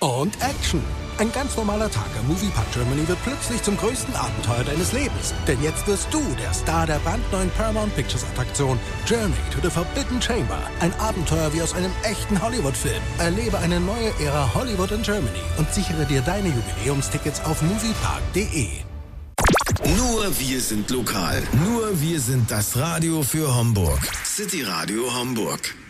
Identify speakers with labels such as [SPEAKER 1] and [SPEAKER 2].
[SPEAKER 1] Und Action. Ein ganz normaler Tag am Moviepark Germany wird plötzlich zum größten Abenteuer deines Lebens. Denn jetzt wirst du der Star der brandneuen Paramount Pictures Attraktion Journey to the Forbidden Chamber. Ein Abenteuer wie aus einem echten Hollywood-Film. Erlebe eine neue Ära Hollywood in Germany und sichere dir deine Jubiläumstickets auf moviepark.de.
[SPEAKER 2] Nur wir sind lokal. Nur wir sind das Radio für Homburg. City Radio Homburg.